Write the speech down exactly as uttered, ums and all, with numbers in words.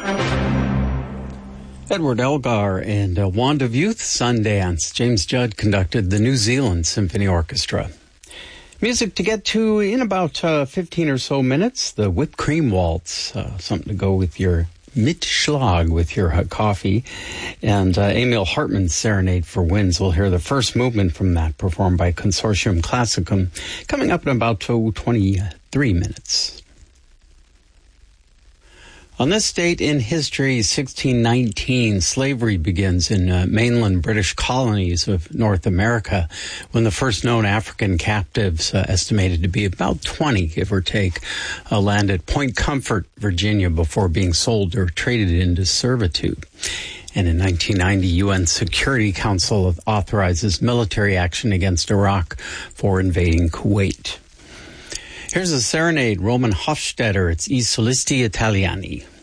Edward Elgar and uh, Wand of Youth, Sundance. James Judd conducted the New Zealand Symphony Orchestra. Music to get to in about uh, fifteen or so minutes. The Whipped Cream Waltz, uh, something to go with your Mitschlag with your uh, coffee. And uh, Emil Hartmann's Serenade for Winds. We'll hear the first movement from that performed by Consortium Classicum coming up in about oh, twenty-three minutes. On this date in history, sixteen nineteen, slavery begins in uh, mainland British colonies of North America when the first known African captives, uh, estimated to be about twenty, give or take, uh, land at Point Comfort, Virginia, before being sold or traded into servitude. And in nineteen ninety, U N Security Council authorizes military action against Iraq for invading Kuwait. Here's a serenade, Roman Hofstetter. It's I Solisti Italiani.